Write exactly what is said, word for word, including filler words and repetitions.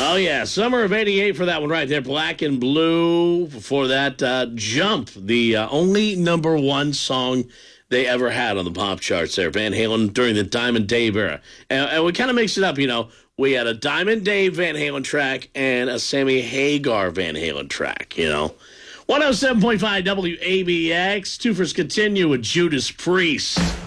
Oh, yeah. Summer of eighty-eight for that one right there. Black and Blue. Before that, uh, Jump, the uh, only number one song they ever had on the pop charts there. Van Halen during the Diamond Dave era. And, and we kind of mixed it up, you know. We had a Diamond Dave Van Halen track and a Sammy Hagar Van Halen track, you know. one oh seven point five W A B X. Two First continue with Judas Priest.